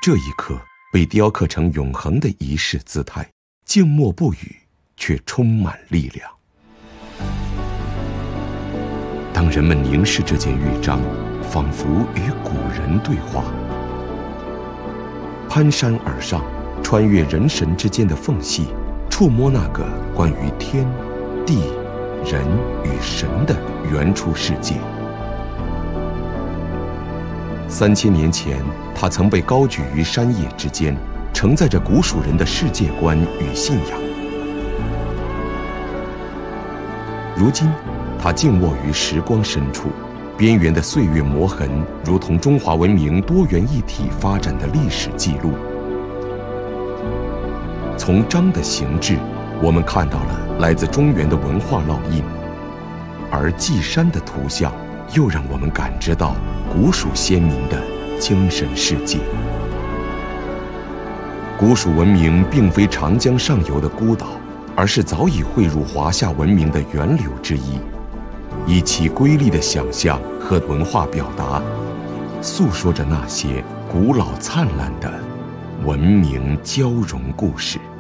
这一刻被雕刻成永恒的仪式姿态，静默不语，却充满力量。当人们凝视这件乐章，仿佛与古人对话。攀山而上，穿越人神之间的缝隙，触摸那个关于天、地、人与神的原初世界。3000年前，它曾被高举于山野之间，承载着古蜀人的世界观与信仰。如今，它静卧于时光深处，边缘的岁月磨痕，如同中华文明多元一体发展的历史记录。从章的形制，我们看到了来自中原的文化烙印，而祭山的图像又让我们感知到古蜀先民的精神世界。古蜀文明并非长江上游的孤岛，而是早已汇入华夏文明的源流之一，以其瑰丽的想象和文化表达，诉说着那些古老灿烂的文明交融故事。